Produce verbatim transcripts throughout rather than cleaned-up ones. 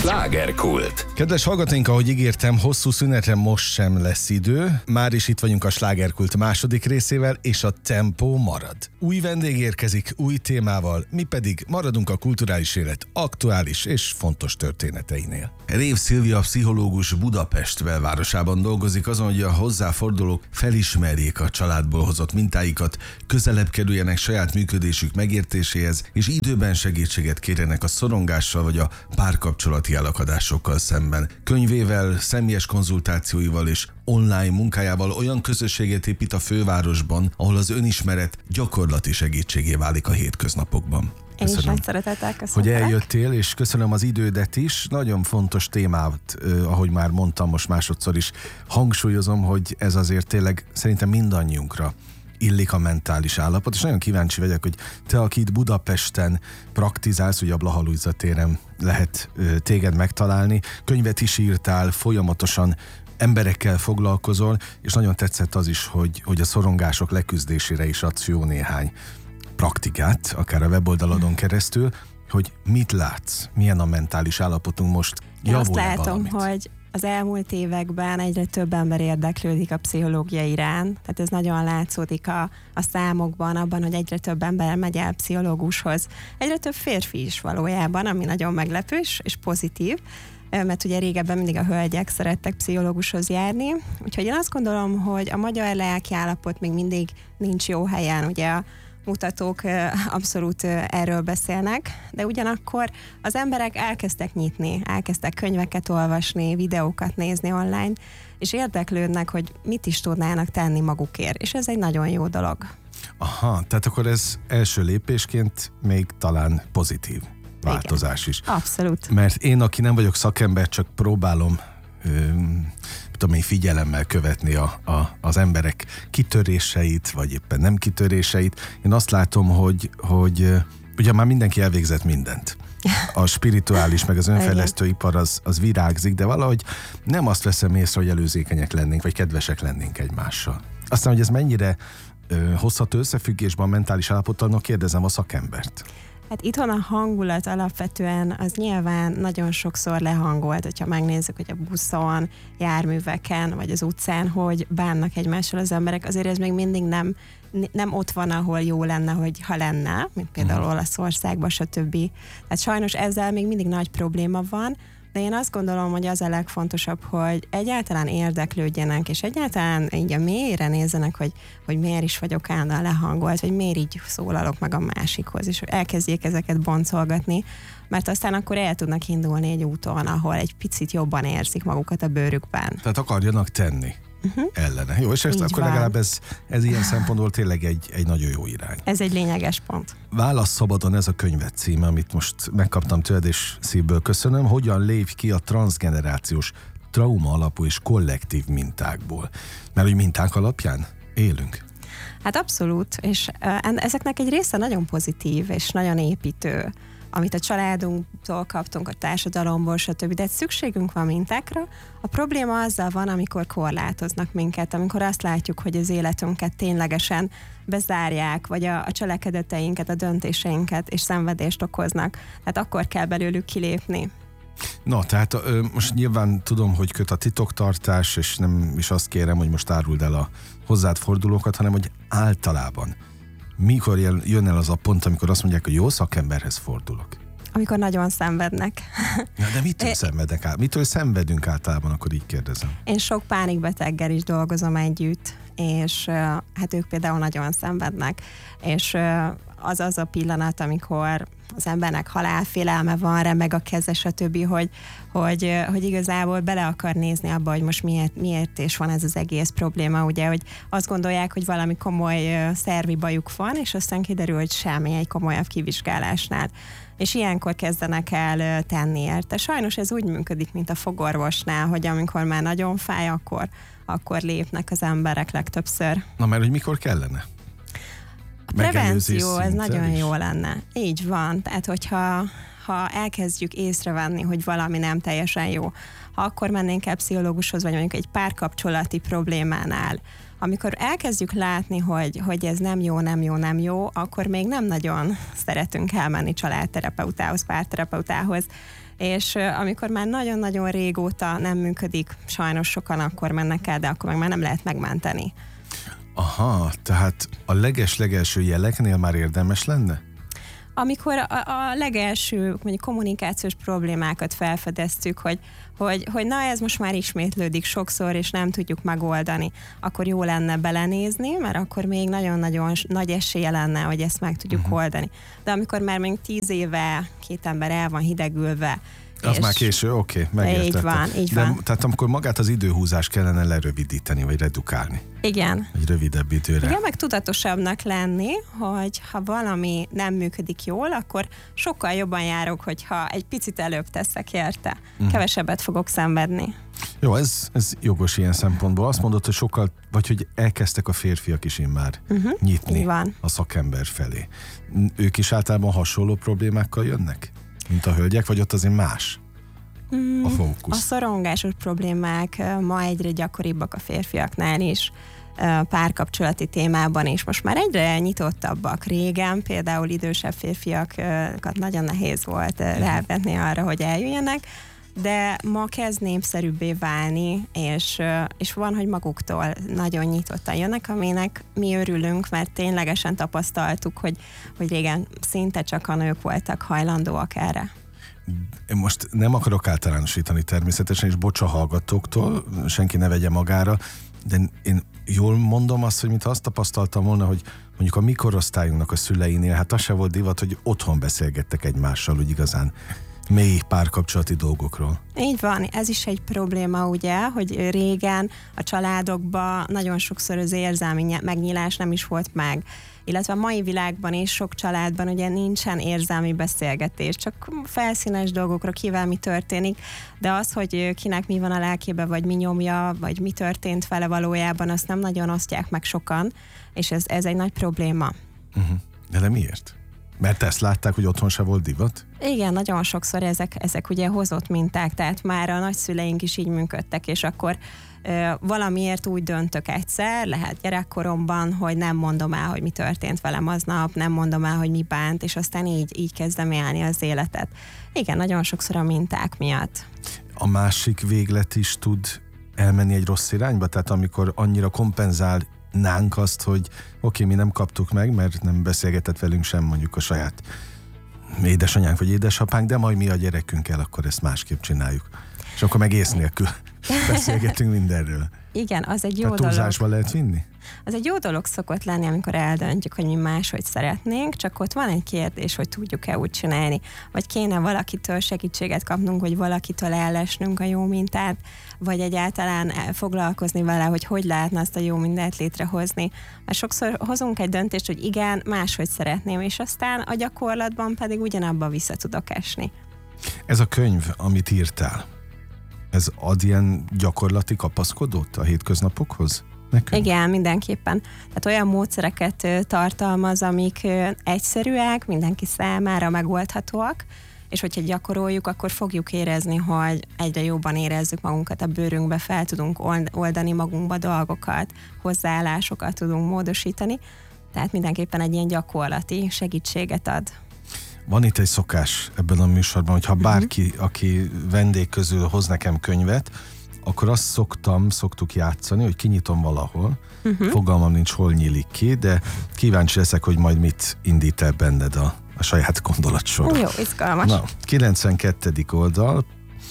Slágerkult. Kedves hallgatóink, ahogy ígértem, hosszú szünetre most sem lesz idő. Már is itt vagyunk a Slágerkult második részével, és a tempó marad. Új vendég érkezik, új témával, mi pedig maradunk a kulturális élet aktuális és fontos történeteinél. Rév Szilvia, pszichológus, Budapest belvárosában dolgozik azon, hogy a hozzáfordulók felismerjék a családból hozott mintáikat, közelebb kerüljenek saját működésük megértéséhez, és időben segítséget kérjenek a szorongással vagy a párkapcsolati elakadásokkal szemben. Könyvével, személyes konzultációival és online munkájával olyan közösséget épít a fővárosban, ahol az önismeret gyakorlati segítségé válik a hétköznapokban. Én is nagy szeretettel köszönöm. Hogy eljöttél, és köszönöm az idődet is. Nagyon fontos témát, eh, ahogy már mondtam, most másodszor is hangsúlyozom, hogy ez azért tényleg szerintem mindannyiunkra illik a mentális állapot, és nagyon kíváncsi vagyok, hogy te, aki itt Budapesten praktizálsz, ugye a Blaha Lujza téren lehet eh, téged megtalálni, könyvet is írtál, folyamatosan emberekkel foglalkozol, és nagyon tetszett az is, hogy, hogy a szorongások leküzdésére is adsz jó néhány praktikát, akár a weboldalon keresztül, hogy mit látsz, milyen a mentális állapotunk most, Én azt javul-e látom, valamit? hogy az elmúlt években egyre több ember érdeklődik a pszichológia iránt, tehát ez nagyon látszódik a, a számokban, abban, hogy egyre több ember megy el pszichológushoz. Egyre több férfi is valójában, ami nagyon meglepő és pozitív, mert ugye régebben mindig a hölgyek szerettek pszichológushoz járni, úgyhogy én azt gondolom, hogy a magyar lelkiállapot még mindig nincs jó helyen, ugye a mutatók abszolút erről beszélnek, de ugyanakkor az emberek elkezdtek nyitni, elkezdtek könyveket olvasni, videókat nézni online, és érdeklődnek, hogy mit is tudnának tenni magukért, és ez egy nagyon jó dolog. Aha, tehát akkor ez első lépésként még talán pozitív változás is. Abszolút. Mert én, aki nem vagyok szakember, csak próbálom öm, tudom én, figyelemmel követni a, a, az emberek kitöréseit, vagy éppen nem kitöréseit. Én azt látom, hogy, hogy ugye már mindenki elvégzett mindent. A spirituális, meg az önfejlesztő ipar az, az virágzik, de valahogy nem azt veszem észre, hogy előzékenyek lennénk, vagy kedvesek lennénk egymással. Aztán, hogy ez mennyire ö, hozható összefüggésben a mentális állapottal, kérdezem a szakembert. Hát itthon a hangulat alapvetően az nyilván nagyon sokszor lehangolt, hogyha megnézzük, hogy a buszon, járműveken, vagy az utcán, hogy bánnak egymással az emberek, azért ez még mindig nem, nem ott van, ahol jó lenne, hogy ha lenne, mint például Olaszországban, stb. Tehát sajnos ezzel még mindig nagy probléma van, de én azt gondolom, hogy az a legfontosabb, hogy egyáltalán érdeklődjenek, és egyáltalán így a mélyre nézzenek, hogy, hogy miért is vagyok állandóan lehangolt, vagy miért így szólalok meg a másikhoz, és elkezdjék ezeket boncolgatni, mert aztán akkor el tudnak indulni egy úton, ahol egy picit jobban érzik magukat a bőrükben. Tehát akarjanak tenni. Uh-huh. Ellene. Jó, és ezt akkor van. legalább ez, ez ilyen szempontból tényleg egy, egy nagyon jó irány. Ez egy lényeges pont. Válasz szabadon, ez a könyvet címe, amit most megkaptam tőled, és szívből köszönöm. Hogyan lépj ki a transzgenerációs trauma alapú és kollektív mintákból? Mert hogy minták alapján élünk. Hát abszolút, és uh, ezeknek egy része nagyon pozitív, és nagyon építő, amit a családunktól kaptunk, a társadalomból, stb. De szükségünk van mintákra. A probléma azzal van, amikor korlátoznak minket, amikor azt látjuk, hogy az életünket ténylegesen bezárják, vagy a, a cselekedeteinket, a döntéseinket és szenvedést okoznak. Tehát akkor kell belőlük kilépni. Na, tehát ö, most nyilván tudom, hogy köt a titoktartás, és nem is azt kérem, hogy most áruld el a hozzád fordulókat, hanem hogy általában mikor jön el az a pont, amikor azt mondják, hogy jó szakemberhez fordulok? Amikor nagyon szenvednek. Ja, de mitől szenvednek át? Mitől szenvedünk általában, akkor így kérdezem. Én sok pánikbeteggel is dolgozom együtt, és hát ők például nagyon szenvednek, és az az a pillanat, amikor az embernek halálfélelme van, remeg a keze, stb., hogy, hogy, hogy igazából bele akar nézni abba, hogy most miért, miért és van ez az egész probléma, ugye, hogy azt gondolják, hogy valami komoly szervi bajuk van, és aztán kiderül, hogy semmi egy komolyabb kivizsgálásnál. És ilyenkor kezdenek el tenni érte. Sajnos ez úgy működik, mint a fogorvosnál, hogy amikor már nagyon fáj, akkor, akkor lépnek az emberek legtöbbször. Na, mert hogy mikor kellene? A prevenció, ez nagyon jó lenne. Így van. Tehát, hogyha ha ha elkezdjük észrevenni, hogy valami nem teljesen jó, ha akkor mennénk el pszichológushoz, vagy mondjuk egy párkapcsolati problémánál, amikor elkezdjük látni, hogy, hogy ez nem jó, nem jó, nem jó, akkor még nem nagyon szeretünk elmenni családterapeutához, párterapeutához, és amikor már nagyon-nagyon régóta nem működik, sajnos sokan akkor mennek el, de akkor meg már nem lehet megmenteni. Aha, tehát a leges-legelső jeleknél már érdemes lenne? Amikor a, a legelső mondjuk kommunikációs problémákat felfedeztük, hogy, hogy, hogy na ez most már ismétlődik sokszor, és nem tudjuk megoldani, akkor jó lenne belenézni, mert akkor még nagyon-nagyon nagy esélye lenne, hogy ezt meg tudjuk uh-huh. oldani. De amikor már még tíz éve két ember el van hidegülve, az már késő, oké, okay, megértettem. Így van, így De, van. Tehát amikor magát az időhúzást kellene lerövidíteni, vagy redukálni. Igen. Egy rövidebb időre. Igen, meg tudatosabbnak lenni, hogy ha valami nem működik jól, akkor sokkal jobban járok, hogyha egy picit előbb teszek érte. Uh-huh. Kevesebbet fogok szenvedni. Jó, ez, ez jogos ilyen szempontból. Azt mondod, hogy sokkal, vagy hogy elkezdtek a férfiak is immár uh-huh. nyitni a szakember felé. Ők is általában hasonló problémákkal jönnek? Mint a hölgyek, vagy ott azért más a fókusz? A szorongásos problémák ma egyre gyakoribbak a férfiaknál is, párkapcsolati témában is. Most már egyre nyitottabbak. Régen például idősebb férfiakat nagyon nehéz volt rávenni arra, hogy eljöjjenek, de ma kezd népszerűbbé válni, és, és van, hogy maguktól nagyon nyitottan jönnek, aminek mi örülünk, mert ténylegesen tapasztaltuk, hogy, hogy régen szinte csak a nők voltak hajlandóak erre. Én most nem akarok általánosítani természetesen, és bocs a hallgatóktól, senki ne vegye magára, de én jól mondom azt, hogy mintha azt tapasztaltam volna, hogy mondjuk a mi korosztályunknak a szüleinél, hát az se volt divat, hogy otthon beszélgettek egymással, úgy igazán mély párkapcsolati dolgokról. Így van, ez is egy probléma, ugye, hogy régen a családokban nagyon sokszor az érzelmi megnyílás nem is volt meg. Illetve a mai világban is sok családban ugye nincsen érzelmi beszélgetés, csak felszínes dolgokról, kivel mi történik, de az, hogy kinek mi van a lelkébe, vagy mi nyomja, vagy mi történt vele valójában, azt nem nagyon osztják meg sokan, és ez, ez egy nagy probléma. Uh-huh. De, de miért? Mert ezt látták, hogy otthon se volt divat? Igen, nagyon sokszor ezek, ezek ugye hozott minták, tehát már a nagyszüleink is így működtek, és akkor ö, valamiért úgy döntök egyszer, lehet gyerekkoromban, hogy nem mondom el, hogy mi történt velem aznap, nem mondom el, hogy mi bánt, és aztán így, így kezdem élni az életet. Igen, nagyon sokszor a minták miatt. A másik véglet is tud elmenni egy rossz irányba? Tehát amikor annyira kompenzál nánk azt, hogy oké, okay, mi nem kaptuk meg, mert nem beszélgetett velünk sem mondjuk a saját édesanyánk vagy édesapánk, de majd mi a gyerekünkkel, akkor ezt másképp csináljuk. És akkor meg ész nélkül beszélgetünk mindenről. Igen, az egy jó Tehát dolog. túlzásba lehet vinni? Az egy jó dolog szokott lenni, amikor eldöntjük, hogy mi máshogy szeretnénk, csak ott van egy kérdés, hogy tudjuk-e úgy csinálni, vagy kéne valakitől segítséget kapnunk, vagy valakitől ellesnünk a jó mintát, vagy egyáltalán foglalkozni vele, hogy hogy lehetne azt a jó mintát létrehozni. Mert sokszor hozunk egy döntést, hogy igen, máshogy szeretném, és aztán a gyakorlatban pedig ugyanabba vissza tudok esni. Ez a könyv, amit írtál, ez ad ilyen gyakorlati kapaszkodót a hétköznapokhoz? Nekünk? Igen, mindenképpen. Tehát olyan módszereket tartalmaz, amik egyszerűek, mindenki számára megoldhatóak, és hogyha gyakoroljuk, akkor fogjuk érezni, hogy egyre jobban érezzük magunkat a bőrünkbe, fel tudunk oldani magunkba dolgokat, hozzáállásokat tudunk módosítani, tehát mindenképpen egy ilyen gyakorlati segítséget ad. Van itt egy szokás ebben a műsorban, hogyha bárki, uh-huh. aki vendég közül hoz nekem könyvet, akkor azt szoktam, szoktuk játszani, hogy kinyitom valahol, uh-huh. fogalmam nincs, hol nyílik ki, de kíváncsi leszek, hogy majd mit indít el benned a, a saját gondolatsor. Jó, izgalmas. Na, kilencvenkettedik oldal,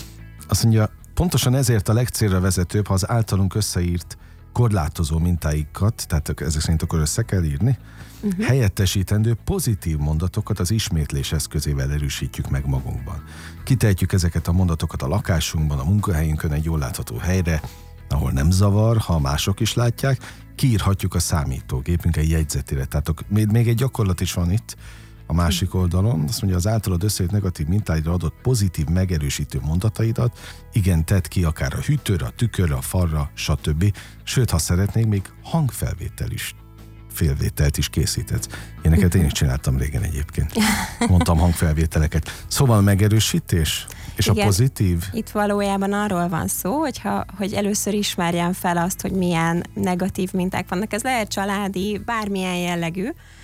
azt mondja, pontosan ezért a legcélra vezetőbb, ha az általunk összeírt korlátozó mintáikat, tehát ezek szerint akkor össze kell írni, uh-huh. helyettesítendő pozitív mondatokat az ismétlés eszközével erősítjük meg magunkban. Kitehetjük ezeket a mondatokat a lakásunkban, a munkahelyünkön egy jól látható helyre, ahol nem zavar, ha mások is látják, kiírhatjuk a számítógépünk egy jegyzetére. Tehát még egy gyakorlat is van itt, a másik oldalon, azt mondja, az általad összejött negatív mintáidra adott pozitív megerősítő mondataidat, igen, tedd ki akár a hűtőre, a tükörre, a falra, stb. Sőt, ha szeretnék, még hangfelvétel is hangfelvételt is készített. Éneket én is csináltam régen egyébként. Mondtam hangfelvételeket. Szóval megerősítés? És igen, a pozitív? Itt valójában arról van szó, hogyha, hogy először ismerjen fel azt, hogy milyen negatív minták vannak. Ez lehet családi, bármilyen jellegű,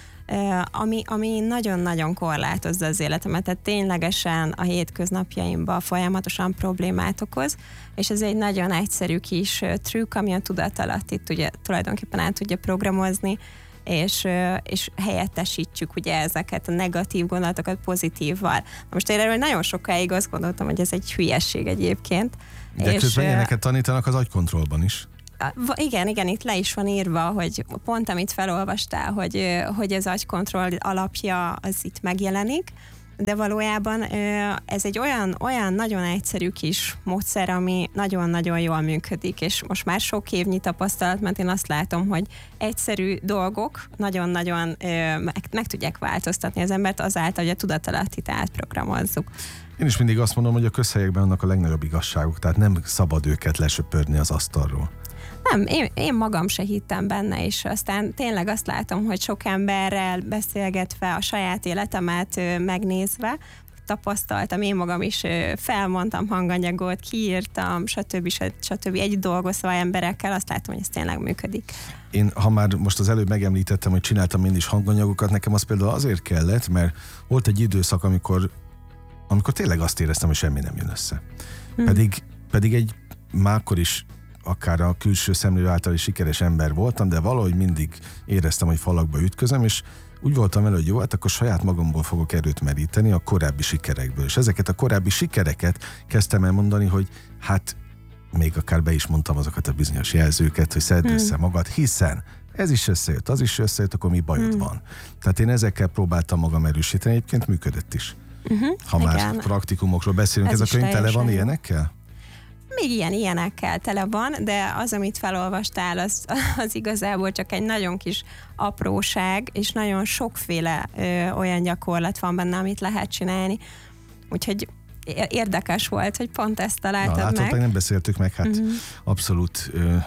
ami, ami nagyon-nagyon korlátozza az életemet, tehát ténylegesen a hétköznapjaimban folyamatosan problémát okoz, és ez egy nagyon egyszerű kis trükk, ami a tudat alatt itt ugye tulajdonképpen át tudja programozni, és, és helyettesítjük ugye ezeket a negatív gondolatokat pozitívval. Most én erről nagyon sokáig azt gondoltam, hogy ez egy hülyesség egyébként. De és közben ilyeneket tanítanak az agykontrollban is. Igen, igen, itt le is van írva, hogy pont amit felolvastál, hogy, hogy az agykontroll alapja az itt megjelenik, de valójában ez egy olyan, olyan nagyon egyszerű kis módszer, ami nagyon-nagyon jól működik, és most már sok évnyi tapasztalat, mert én azt látom, hogy egyszerű dolgok nagyon-nagyon meg, meg tudják változtatni az embert azáltal, hogy a tudatalattit átprogramozzuk. Én is mindig azt mondom, hogy a közhelyekben annak a legnagyobb igazságok, tehát nem szabad őket lesöpörni az asztalról. Nem, én, én magam se hittem benne, és aztán tényleg azt látom, hogy sok emberrel beszélgetve, a saját életemet megnézve, tapasztaltam, én magam is felmondtam hanganyagot, kiírtam, stb. stb. Egy dolgozva emberekkel, azt látom, hogy ez tényleg működik. Én, ha már most az előbb megemlítettem, hogy csináltam én is hanganyagokat, nekem az például azért kellett, mert volt egy időszak, amikor, amikor tényleg azt éreztem, hogy semmi nem jön össze. Hmm. Pedig, pedig egy mákkor is akár a külső szemlélő által is sikeres ember voltam, de valahogy mindig éreztem, hogy falakba ütközöm, és úgy voltam vele, hogy jó, hát akkor saját magamból fogok erőt meríteni a korábbi sikerekből. És ezeket a korábbi sikereket kezdtem el mondani, hogy hát még akár be is mondtam azokat a bizonyos jelzőket, hogy szedd össze hmm. magad, hiszen ez is összejött, az is összejött, akkor mi bajod hmm. van. Tehát én ezekkel próbáltam magam erősíteni, egyébként működött is. Uh-huh. Ha igen. már praktikumokról beszélünk, ez, ez a könyv tele van ilyenekkel? Még ilyen, ilyenekkel tele van, de az, amit felolvastál, az, az igazából csak egy nagyon kis apróság, és nagyon sokféle ö, olyan gyakorlat van benne, amit lehet csinálni. Úgyhogy érdekes volt, hogy pont ezt találtad. Na, látod, meg. nem beszéltük meg, hát uh-huh. abszolút ö,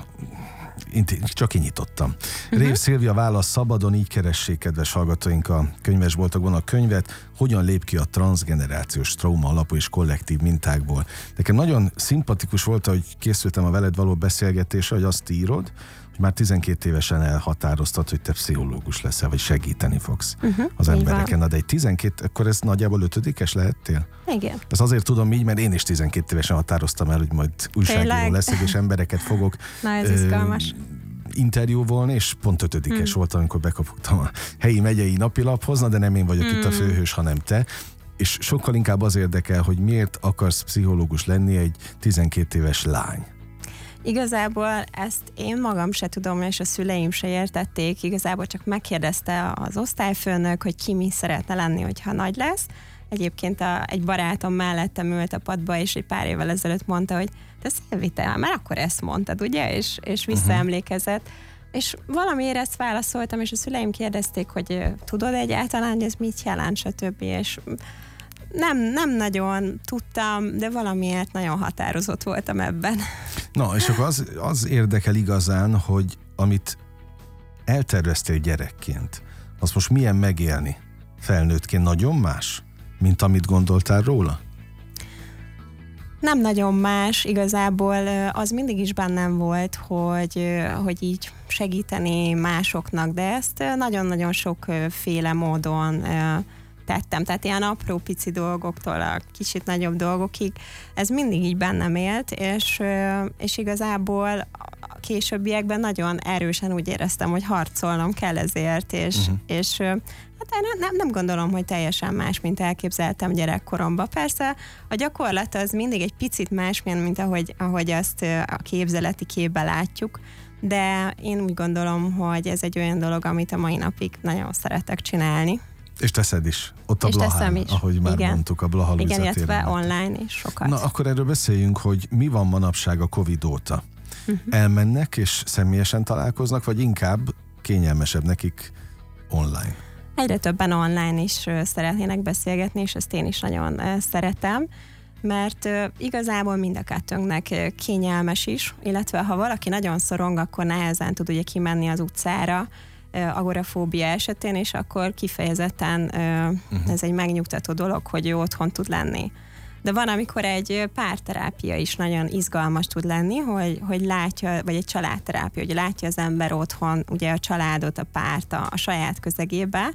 csak kinyitottam. Uh-huh. Rév Szilvia válasz szabadon, így keressék, kedves hallgatóink, a könyvesboltokban a könyvet, hogyan lép ki a transzgenerációs trauma alapú és kollektív mintákból. Nekem nagyon szimpatikus volt, hogy készültem a veled való beszélgetésre, hogy azt írod, hogy már tizenkét évesen elhatároztad, hogy te pszichológus leszel, vagy segíteni fogsz uh-huh. az embereken. Na, de egy tizenkét, akkor ez nagyjából ötödikes lehettél? Igen. Ezt azért tudom így, mert én is tizenkét évesen határoztam el, hogy majd újságíró leszek, és embereket fogok Na, ez izgalmas. interjúvolni, és pont ötödikes hmm. voltam, amikor bekapogtam a helyi megyei napilaphoz, de nem én vagyok hmm. itt a főhős, hanem te. És sokkal inkább az érdekel, hogy miért akarsz pszichológus lenni egy tizenkét éves lány. Igazából ezt én magam se tudom, és a szüleim se értették. Igazából csak megkérdezte az osztályfőnök, hogy ki mi szeretne lenni, hogyha nagy lesz. Egyébként a, egy barátom mellettem ült a padba, és egy pár évvel ezelőtt mondta, hogy te Szilvi, te már akkor ezt mondtad, ugye? És, és visszaemlékezett. Uh-huh. És valamiért ezt válaszoltam, és a szüleim kérdezték, hogy tudod egyáltalán, hogy ez mit jelent, stb. És nem, nem nagyon tudtam, de valamiért nagyon határozott voltam ebben. Na, és akkor az, az érdekel igazán, hogy amit elterveztél gyerekként, azt most milyen megélni felnőttként, nagyon más, mint amit gondoltál róla? Nem nagyon más, igazából az mindig is bennem volt, hogy, hogy így segíteni másoknak, de ezt nagyon-nagyon sokféle módon tettem, tehát ilyen apró pici dolgoktól a kicsit nagyobb dolgokig, ez mindig így bennem élt, és, és igazából a későbbiekben nagyon erősen úgy éreztem, hogy harcolnom kell ezért, és, uh-huh. és hát nem, nem gondolom, hogy teljesen más, mint elképzeltem gyerekkoromban. Persze a gyakorlat az mindig egy picit más, mint ahogy, ahogy azt a képzeleti képben látjuk, de én úgy gondolom, hogy ez egy olyan dolog, amit a mai napig nagyon szeretek csinálni. És teszed is. Ott a és Blahán, is. Ahogy már igen. mondtuk, a Blaha Lujza téren. Igen, illetve online is sokat. Na, akkor erről beszéljünk, hogy mi van manapság a Covid óta. Uh-huh. Elmennek és személyesen találkoznak, vagy inkább kényelmesebb nekik online? Egyre többen online is szeretnének beszélgetni, és ezt én is nagyon szeretem, mert igazából mind a kettőnknek kényelmes is, illetve ha valaki nagyon szorong, akkor nehezen tud ugye kimenni az utcára, agorafóbia esetén, és akkor kifejezetten uh-huh. ez egy megnyugtató dolog, hogy ő otthon tud lenni. De van, amikor egy párterápia is nagyon izgalmas tud lenni, hogy, hogy látja, vagy egy családterápia, hogy látja az ember otthon ugye a családot, a párt, a, a saját közegébe,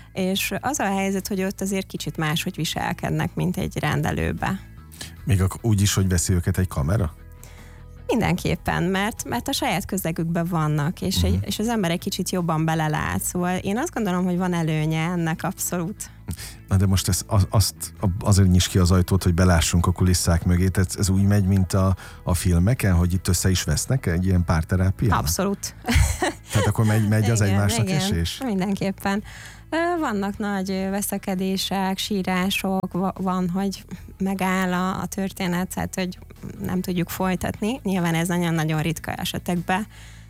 és az a helyzet, hogy ott azért kicsit máshogy viselkednek, mint egy rendelőbe. Még úgy is, hogy veszi őket egy kamera? Mindenképpen, mert, mert a saját közegükben vannak, és, uh-huh. egy, és az ember egy kicsit jobban belelát. Szóval én azt gondolom, hogy van előnye ennek abszolút. Na de most ez, az, azt, azért nyis ki az ajtót, hogy belássunk a kulisszák mögé. Ez, ez úgy megy, mint a, a filmeken, hogy itt össze is vesznek egy ilyen párterápián? Abszolút. Tehát akkor megy, megy az igen, egymásnak igen, esés? Mindenképpen. Vannak nagy veszekedések, sírások, van, hogy megáll a történet, tehát hogy nem tudjuk folytatni. Nyilván ez nagyon-nagyon ritka esetekben,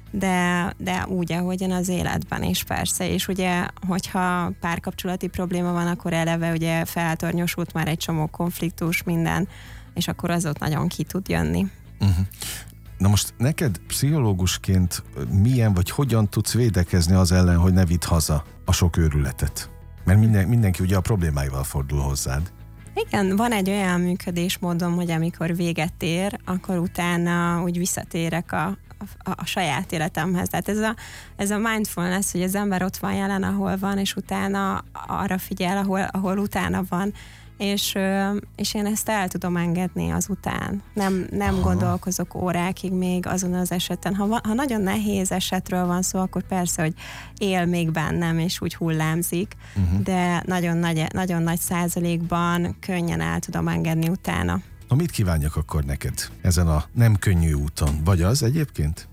de, de úgy, ahogyan az életben is persze. És ugye, hogyha párkapcsolati probléma van, akkor eleve ugye feltornyosult már egy csomó konfliktus, minden, és akkor az ott nagyon ki tud jönni. Uh-huh. Na most neked pszichológusként milyen vagy hogyan tudsz védekezni az ellen, hogy ne vidd haza a sok őrületet? Mert minden, mindenki ugye a problémáival fordul hozzád. Igen, van egy olyan működésmódom, hogy amikor véget ér, akkor utána úgy visszatérek a, a, a saját életemhez. Tehát ez a, ez a mindfulness, hogy az ember ott van jelen, ahol van, és utána arra figyel, ahol, ahol utána van. És, és én ezt el tudom engedni azután. Nem, nem gondolkozok órákig még azon az eseten. Ha, ha nagyon nehéz esetről van szó, akkor persze, hogy él még bennem, és úgy hullámzik, uh-huh. de nagyon nagy, nagyon nagy százalékban könnyen el tudom engedni utána. Na mit kívánjak akkor neked ezen a nem könnyű úton? Vagy az egyébként?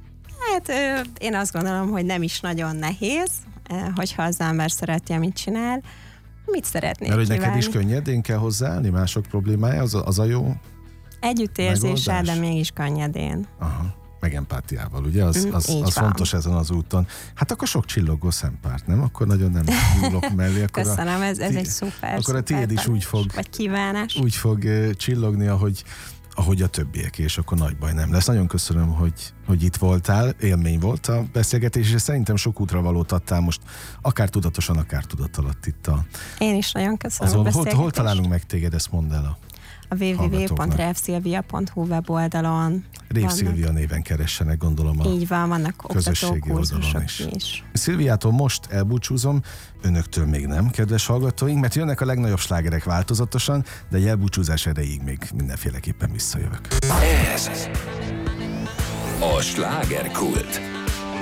Hát én azt gondolom, hogy nem is nagyon nehéz, hogyha az ember szereti, amit csinál. Mit szeretnék Mert hogy kívánni? neked is könnyedén kell hozzáállni mások problémája, az a, az a jó együttérzéssel, de mégis könnyedén. Aha, meg empátiával, ugye? Az, az, mm, az fontos ezen az úton. Hát akkor sok csillogó szempárt, nem? Akkor nagyon nem nyúlok mellé. Akkor köszönöm, a, ez, ez egy szuper. Akkor a tiéd is úgy fog, vagy kívánás. úgy fog uh, csillogni, ahogy ahogy a többiek, és akkor nagy baj nem lesz. Nagyon köszönöm, hogy, hogy itt voltál, élmény volt a beszélgetés, és szerintem sok útra valót adtál most, akár tudatosan, akár tudatalatt itt a... Én is nagyon köszönöm azon, a beszélgetést. Hol, hol találunk meg téged, ezt mondd el a A double-u double-u double-u pont revszilvia pont hu weboldalon. Rév Szilvia néven keressenek, gondolom a így van, vannak közösségi oldalon is. is. Szilviától most elbúcsúzom, önöktől még nem, kedves hallgatóink, mert jönnek a legnagyobb slágerek változatosan, de egy elbúcsúzás erejéig még mindenféleképpen visszajövök. Ez a slágerkult.